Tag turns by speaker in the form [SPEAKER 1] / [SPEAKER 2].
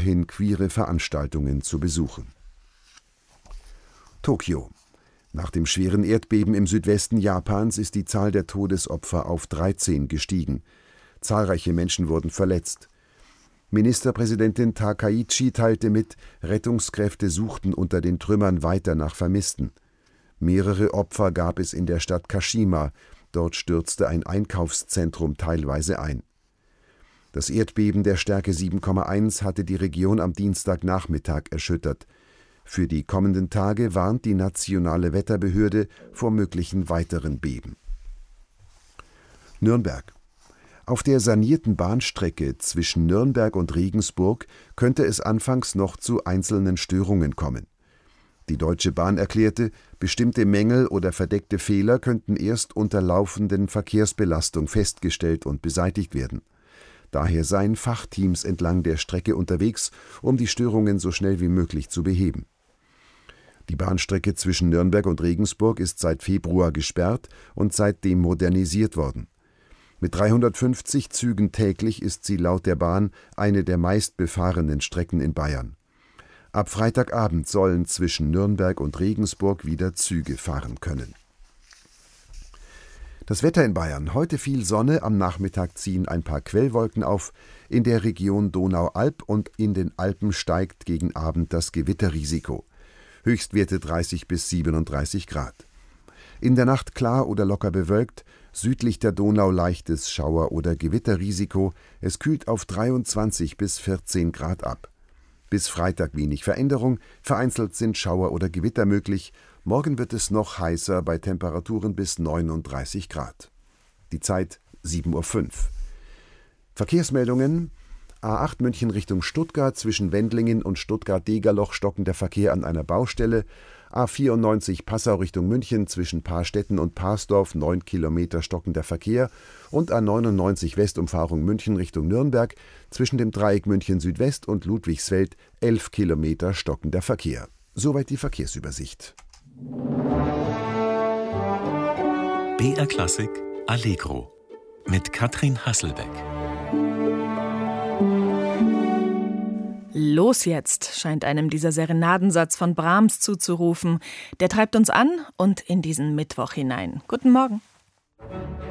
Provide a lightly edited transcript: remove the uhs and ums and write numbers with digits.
[SPEAKER 1] weiterhin queere Veranstaltungen zu besuchen. Tokio. Nach dem schweren Erdbeben im Südwesten Japans ist die Zahl der Todesopfer auf 13 gestiegen. Zahlreiche Menschen wurden verletzt. Ministerpräsidentin Takaichi teilte mit, Rettungskräfte suchten unter den Trümmern weiter nach Vermissten. Mehrere Opfer gab es in der Stadt Kashima. Dort stürzte ein Einkaufszentrum teilweise ein. Das Erdbeben der Stärke 7,1 hatte die Region am Dienstagnachmittag erschüttert. Für die kommenden Tage warnt die nationale Wetterbehörde vor möglichen weiteren Beben. Nürnberg. Auf der sanierten Bahnstrecke zwischen Nürnberg und Regensburg könnte es anfangs noch zu einzelnen Störungen kommen. Die Deutsche Bahn erklärte, bestimmte Mängel oder verdeckte Fehler könnten erst unter laufenden Verkehrsbelastung festgestellt und beseitigt werden. Daher seien Fachteams entlang der Strecke unterwegs, um die Störungen so schnell wie möglich zu beheben. Die Bahnstrecke zwischen Nürnberg und Regensburg ist seit Februar gesperrt und seitdem modernisiert worden. Mit 350 Zügen täglich ist sie laut der Bahn eine der meistbefahrenen Strecken in Bayern. Ab Freitagabend sollen zwischen Nürnberg und Regensburg wieder Züge fahren können. Das Wetter in Bayern. Heute viel Sonne, am Nachmittag ziehen ein paar Quellwolken auf. In der Region Donau-Alb und in den Alpen steigt gegen Abend das Gewitterrisiko. Höchstwerte 30 bis 37 Grad. In der Nacht klar oder locker bewölkt, südlich der Donau leichtes Schauer- oder Gewitterrisiko. Es kühlt auf 23 bis 14 Grad ab. Bis Freitag wenig Veränderung, vereinzelt sind Schauer oder Gewitter möglich. Morgen wird es noch heißer bei Temperaturen bis 39 Grad. Die Zeit 7:05 Uhr. Verkehrsmeldungen: A8 München Richtung Stuttgart, zwischen Wendlingen und Stuttgart-Degerloch stockender Verkehr an einer Baustelle. A94 Passau Richtung München, zwischen Paarstetten und Parsdorf 9 Kilometer stockender Verkehr. Und A99 Westumfahrung München Richtung Nürnberg, zwischen dem Dreieck München Südwest und Ludwigsfeld 11 Kilometer stockender Verkehr. Soweit die Verkehrsübersicht.
[SPEAKER 2] BR Klassik Allegro mit Katrin Hasselbeck.
[SPEAKER 3] Los jetzt, scheint einem dieser Serenadensatz von Brahms zuzurufen. Der treibt uns an und in diesen Mittwoch hinein. Guten Morgen.